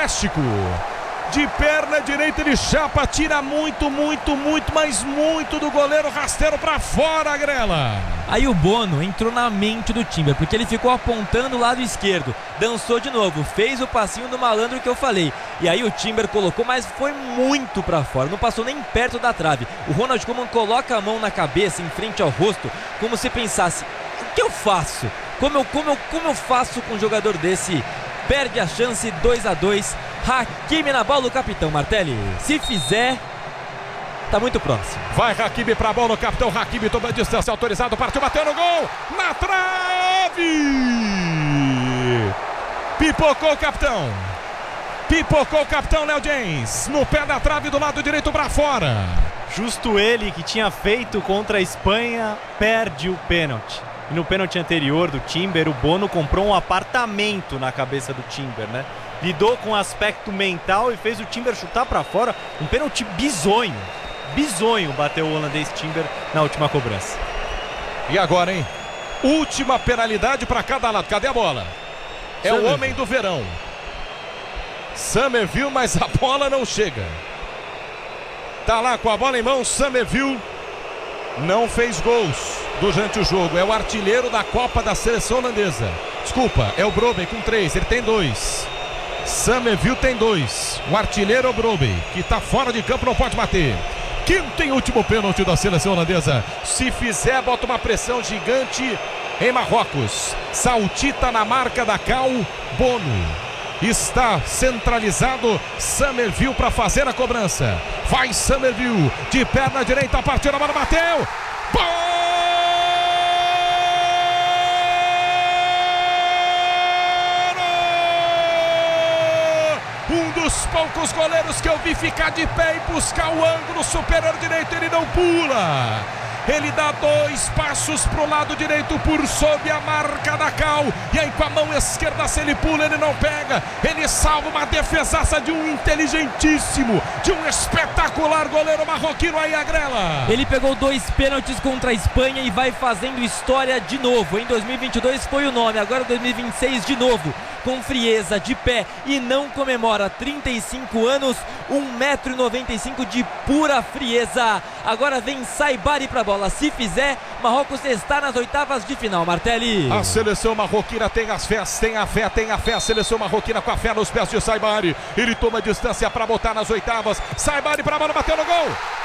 México. De perna direita ele chapa, tira muito, mas muito do goleiro, rasteiro pra fora, Grela. Aí o Bono entrou na mente do Timber, porque ele ficou apontando o lado esquerdo, dançou de novo, fez o passinho do malandro que eu falei, e aí o Timber colocou, mas foi muito pra fora, não passou nem perto da trave. O Ronald Koeman coloca a mão na cabeça, em frente ao rosto, como se pensasse: o que eu faço? Como eu faço com um jogador desse? Perde a chance, 2-2. Hakimi na bola, o capitão Martelli. Se fizer, tá muito próximo. Vai Hakimi pra bola, o capitão Hakimi toma a distância, autorizado, partiu, bateu no gol, na trave! Pipocou o capitão. Pipocou o capitão Léo James, no pé da trave do lado direito pra fora. Justo ele que tinha feito contra a Espanha, perde o pênalti. E no pênalti anterior do Timber, o Bono comprou um apartamento na cabeça do Timber, né? Lidou com o aspecto mental e fez o Timber chutar pra fora. Um pênalti bizonho. Bizonho bateu o holandês Timber na última cobrança. E agora, hein? Última penalidade pra cada lado. Cadê a bola? É o homem do verão. Summerville, mas a bola não chega. Tá lá com a bola em mão, Summerville. Não fez gols durante o jogo. É o artilheiro da Copa da seleção holandesa. Desculpa, é o Brobbey com 3, ele tem 2. Summerville tem 2. O artilheiro é o Brobbey, que tá fora de campo, não pode bater. Quinto e último pênalti da seleção holandesa. Se fizer, bota uma pressão gigante em Marrocos. Saltita na marca da Cal. Bono está centralizado. Summerville para fazer a cobrança. Vai Summerville de perna direita, partiu, a bola bateu. Um dos poucos goleiros que eu vi ficar de pé e buscar o ângulo superior direito, ele não pula. Ele dá 2 passos pro lado direito por sob a marca da Cal. E aí com a mão esquerda, se ele pula, ele não pega. Ele salva uma defesaça de um inteligentíssimo, de um espetacular goleiro marroquino aí, a Grela. Ele pegou 2 pênaltis contra a Espanha e vai fazendo história de novo. Em 2022 foi o nome, agora 2026 de novo. Com frieza, de pé e não comemora. 35 anos, 1,95 m de pura frieza. Agora vem Saibari pra bola. Se fizer, Marrocos está nas oitavas de final, Martelli. A seleção marroquina tem as fés, tem a fé. A seleção marroquina com a fé nos pés de Saibari. Ele toma distância para botar nas oitavas. Saibari pra bola, bateu no gol.